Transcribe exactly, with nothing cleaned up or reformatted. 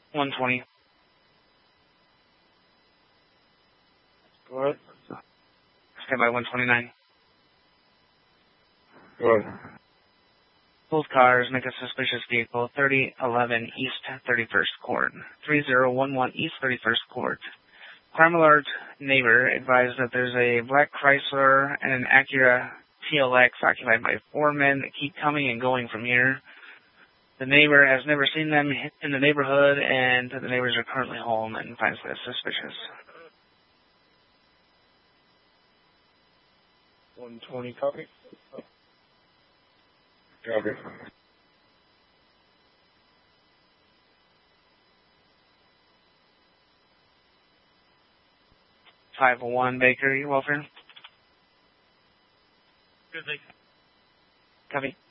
one twenty. Go ahead. Stand by one twenty-nine. Go ahead. Both cars make a suspicious vehicle, thirty eleven East thirty-first Court, three zero one one East thirty-first Court. Crime alert neighbor advised that there's a black Chrysler and an Acura T L X occupied by four men that keep coming and going from here. The neighbor has never seen them in the neighborhood, and the neighbors are currently home and finds this suspicious. one twenty, copy. Copy. five oh one Baker, welfare. Good, thanks. Copy.